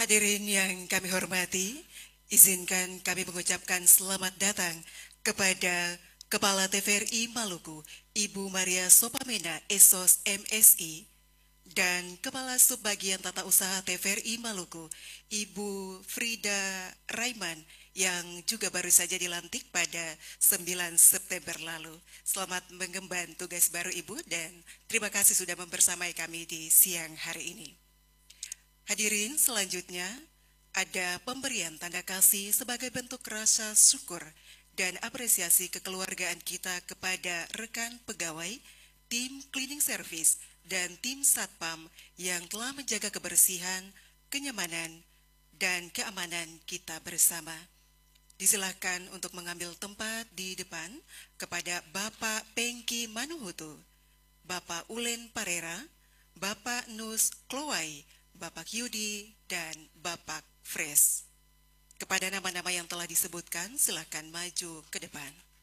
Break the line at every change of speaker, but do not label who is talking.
Hadirin yang kami hormati, izinkan kami mengucapkan selamat datang kepada Kepala TVRI Maluku, Ibu Maria Sopamena Esos MSI, dan Kepala Subbagian Tata Usaha TVRI Maluku, Ibu Frida Raiman, yang juga baru saja dilantik pada 9 September lalu. Selamat mengemban tugas baru Ibu dan terima kasih sudah membersamai kami di siang hari ini. Hadirin, selanjutnya ada pemberian tanda kasih sebagai bentuk rasa syukur dan apresiasi kekeluargaan kita kepada rekan pegawai, tim cleaning service, dan tim satpam yang telah menjaga kebersihan, kenyamanan, dan keamanan kita bersama. Disilahkan untuk mengambil tempat di depan kepada Bapak Pengki Manuhutu, Bapak Ulen Parera, Bapak Nus Klowai, Bapak Yudi, dan Bapak Fres. Kepada nama-nama yang telah disebutkan, silakan maju ke depan.